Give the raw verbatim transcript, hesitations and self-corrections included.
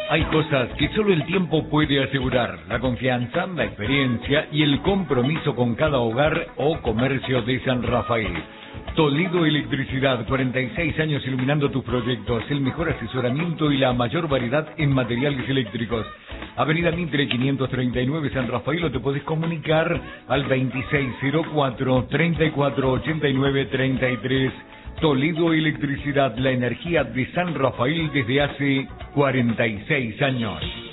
Hay cosas que solo el tiempo puede asegurar: la confianza, la experiencia y el compromiso con cada hogar o comercio de San Rafael. Toledo Electricidad, cuarenta y seis años iluminando tus proyectos, el mejor asesoramiento y la mayor variedad en materiales eléctricos. Avenida Mitre quinientos treinta y nueve, San Rafael, o te podés comunicar al veintiséis cero cuatro, treinta y cuatro ochenta y nueve treinta y tres. Toledo Electricidad, la energía de San Rafael desde hace cuarenta y seis años.